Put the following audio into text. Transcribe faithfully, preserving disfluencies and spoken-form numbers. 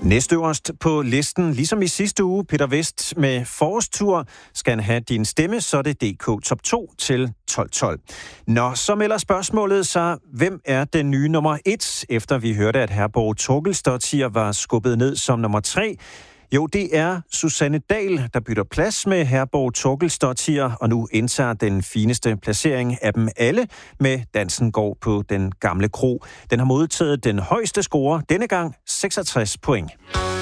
Næstøverst på listen, ligesom i sidste uge, Peter Vest med forårstur. Skal han have din stemme, så er det D K Top to til tolv tolv. Nå, så melder spørgsmålet så, hvem er den nye nummer et, efter vi hørte, at Herborg Torgelsdottir var skubbet ned som nummer tre? Jo, det er Susanne Dahl, der bytter plads med Herborg Torgelsdottir, og nu indtager den fineste placering af dem alle med Dansen går på den gamle kro. Den har modtaget den højeste score, denne gang seksogtres point.